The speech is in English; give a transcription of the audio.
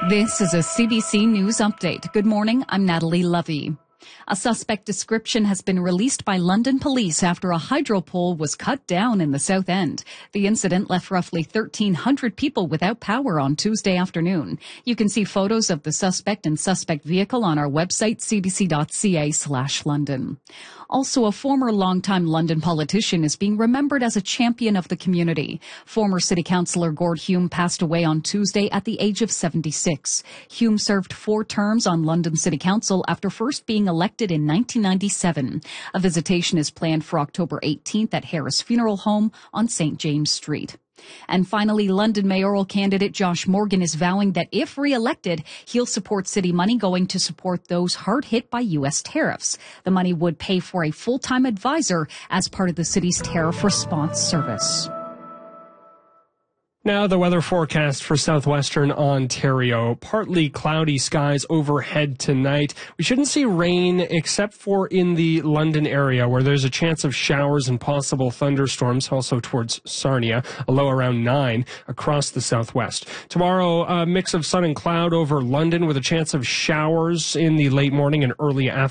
This is a CBC News Update. Good morning, I'm Natalie Lovey. A suspect description has been released by London police after a hydro pole was cut down in the South End. The incident left roughly 1,300 people without power on Tuesday afternoon. You can see photos of the suspect and suspect vehicle on our website, cbc.ca/London. Also, a former longtime London politician is being remembered as a champion of the community. Former City Councillor Gord Hume passed away on Tuesday at the age of 76. Hume served 4 terms on London City Council after first being elected in 1997. A visitation is planned for October 18th at Harris Funeral Home on St. James Street. And finally, London mayoral candidate Josh Morgan is vowing that if re-elected, he'll support city money going to support those hard hit by U.S. tariffs. The money would pay for a full-time advisor as part of the city's tariff response service. Now the weather forecast for southwestern Ontario. Partly cloudy skies overhead tonight. We shouldn't see rain except for in the London area where there's a chance of showers and possible thunderstorms, also towards Sarnia, a low around 9 across the southwest. Tomorrow, a mix of sun and cloud over London with a chance of showers in the late morning and early afternoon.